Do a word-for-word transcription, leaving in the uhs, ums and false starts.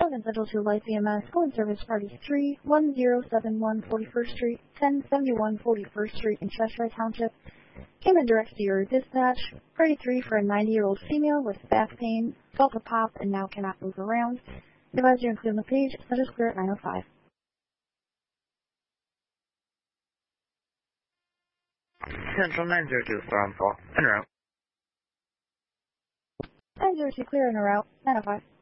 Bound and scheduled to Life E M S, going service party three one zero seven one forty-first Street, ten seventy-one forty-first Street in Cheshire Township. Came in direct to your dispatch. Party three for a ninety-year-old female with back pain, felt a pop, and now cannot move around. Advise you include on the page, set is clear at nine oh five. Central nine zero two from Paul. En route. nine zero two clear en route, nine oh five.